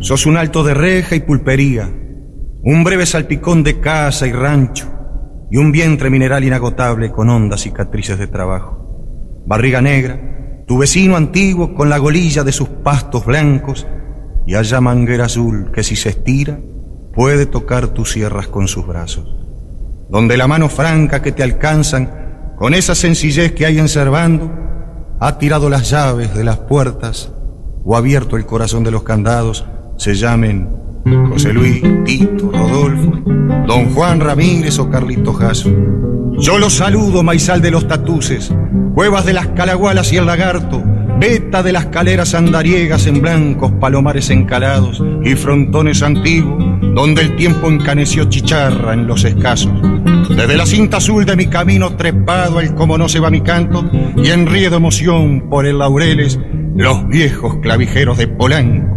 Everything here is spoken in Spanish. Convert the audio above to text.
Sos un alto de reja y pulpería, un breve salpicón de casa y rancho, y un vientre mineral inagotable con hondas cicatrices de trabajo. Barriga negra, tu vecino antiguo con la golilla de sus pastos blancos, y allá manguera azul que si se estira puede tocar tus sierras con sus brazos. Donde la mano franca que te alcanzan con esa sencillez que hay en Servando ha tirado las llaves de las puertas o abierto el corazón de los candados, se llamen José Luis, Tito, Rodolfo, Don Juan Ramírez o Carlito Jasso. Yo los saludo, maizal de los tatuces, cuevas de las Calagualas y el Lagarto, veta de las caleras andariegas en blancos palomares encalados y frontones antiguos donde el tiempo encaneció chicharra en los escasos. Desde la cinta azul de mi camino trepado al como no se va mi canto y enrío de emoción por el Laureles los viejos clavijeros de Polanco